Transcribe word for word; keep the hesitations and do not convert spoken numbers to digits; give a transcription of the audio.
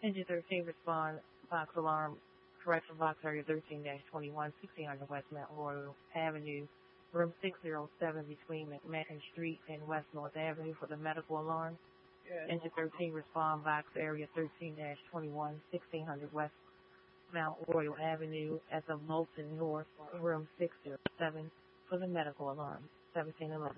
Engine thirteen respond box alarm. Correction box area thirteen dash twenty-one, sixteen hundred West Mount Royal Avenue, room six oh seven between McMahon Street and West North Avenue for the medical alarm. Yes. Engine thirteen respond box area thirteen dash twenty-one, sixteen hundred West Mount Royal Avenue at the Molson North, room six oh seven for the medical alarm. seventeen eleven.